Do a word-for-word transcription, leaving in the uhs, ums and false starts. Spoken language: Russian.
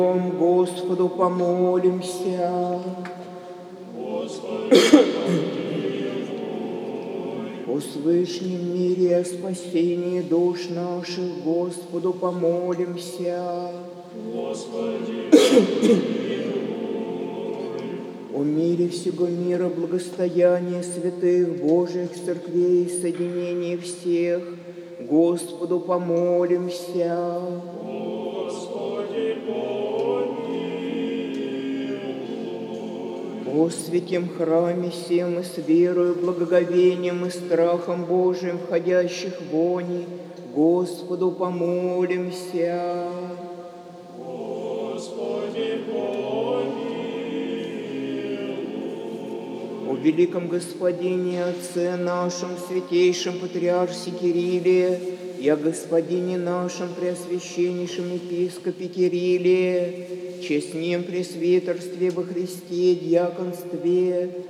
Господу помолимся. О свышнем мире и о спасении душ наших Господу помолимся. О мире всего мира, благостоянии святых Божьих церквей, соединении всех Господу помолимся. О святем храме сем и с верою, благоговением и страхом Божиим, входящих в вони, Господу помолимся. Господи, помилуй. О великом Господине, Отце нашем, святейшем Патриарсе Кирилле, и о Господине нашем, Преосвященнейшем Епископе Кирилле, честнем пресвитерстве во Христе, дьяконстве,